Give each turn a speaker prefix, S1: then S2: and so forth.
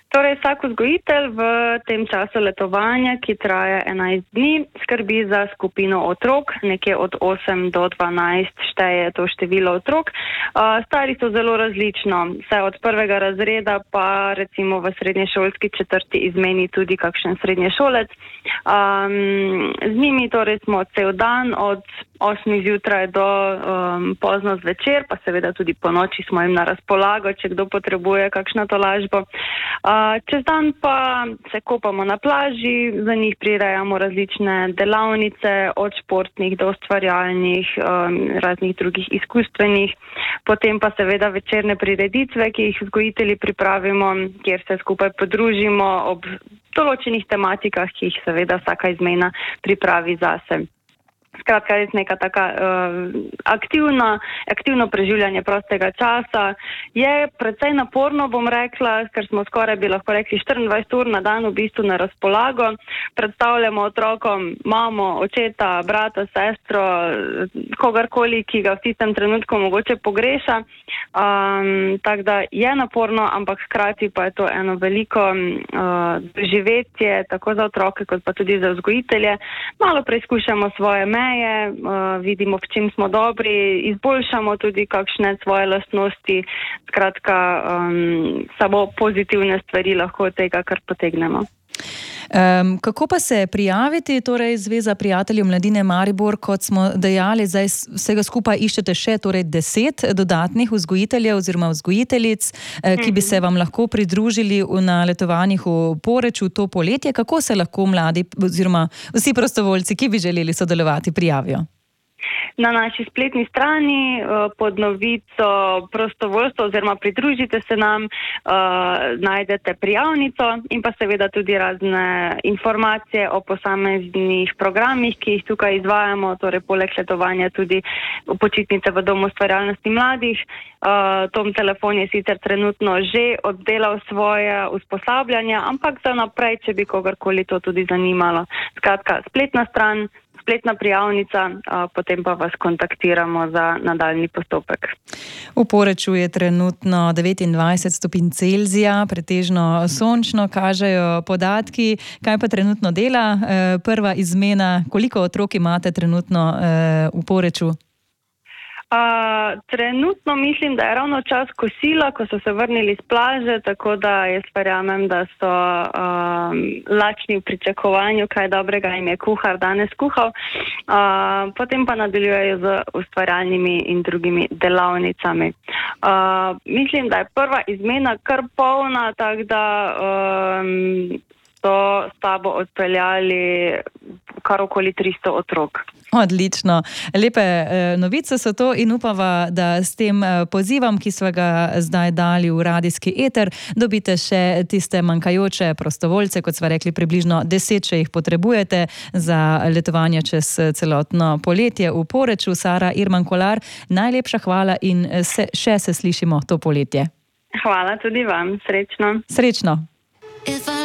S1: Torej, vsak vzgojitelj v tem času letovanja, ki traja 11 dni, skrbi za skupino otrok, nekje od 8 do 12 šteje to število otrok. Stari so zelo različno, saj od prvega razreda pa recimo v srednješolski četrti izmeni tudi kakšen srednješolec. Z njimi torej smo cel dan od 8 zjutraj do pozno zvečer, pa seveda tudi po noči smo jim na razpolago, če kdo potrebuje kakšno tolažbo. Čez dan pa se kopamo na plaži, za njih prirejamo različne delavnice, od športnih do ustvarjalnih, raznih drugih izkustvenih. Potem pa seveda večerne prireditve, ki jih vzgojitelji pripravimo, kjer se skupaj podružimo ob določenih tematikah, ki jih seveda vsaka izmena pripravi zase. Skratka, res neka taka aktivno preživljanje prostega časa. Je precej naporno, bom rekla, ker smo skoraj, bi lahko rekli, 24 ur na dan v bistvu na razpolago. Predstavljamo otrokom mamo, očeta, brata, sestro, kogarkoli, ki ga v tistem trenutku mogoče pogreša. Tako da je naporno, ampak hkrati pa je to eno veliko doživetje, tako za otroke, kot pa tudi za vzgojitelje. Malo preizkušamo svoje meje, vidimo, v čem smo dobri, izboljšamo tudi kakšne svoje lastnosti. Skratka, samo pozitivne stvari lahko od tega, kar potegnemo.
S2: Kako pa se prijaviti, torej Zveza prijateljev mladine Maribor, kot smo dejali, zdaj vsega skupaj iščete še torej 10 dodatnih vzgojiteljev oziroma vzgojiteljic, ki bi se vam lahko pridružili na letovanjih v Poreču to poletje. Kako se lahko mladi oziroma vsi prostovoljci, ki bi želeli sodelovati, prijavijo?
S1: Na naši spletni strani pod novico prostovoljstvo oziroma pridružite se nam, najdete prijavnico in pa seveda tudi razne informacije o posameznih programih, ki jih tukaj izvajamo, torej poleg letovanja tudi počitnice v Domu ustvarjalnosti mladih. Tom Telefon je sicer trenutno že oddelal svoje usposabljanja, ampak za naprej, če bi kogarkoli to tudi zanimalo. Skratka, spletna stran, spletna prijavnica, potem pa vas kontaktiramo za nadaljni postopek.
S2: V Poreču je trenutno 29 stopinj Celzija, pretežno sončno kažejo podatki. Kaj pa trenutno dela prva izmena? Koliko otrok imate trenutno v Poreču?
S1: Trenutno mislim, da je ravno čas kosila, ko so se vrnili z plaže, tako da jaz verjamem, da so lačni v pričakovanju, kaj dobrega jim je kuhar danes kuhal. Potem pa nadaljujejo z ustvarjalnimi in drugimi delavnicami. Mislim, da je prva izmena kar polna, tako da so s tabo odpeljali kar okoli 300 otrok.
S2: Odlično. Lepe novice so to in upava, da s tem pozivom, ki sva ga zdaj dali v radijski eter, dobite še tiste manjkajoče prostovoljce, kot sva rekli, približno 10, če jih potrebujete za letovanje čez celotno poletje v Poreču. Sara Irman Kolar, najlepša hvala in še se slišimo to poletje.
S1: Hvala tudi vam. Srečno.
S2: Srečno.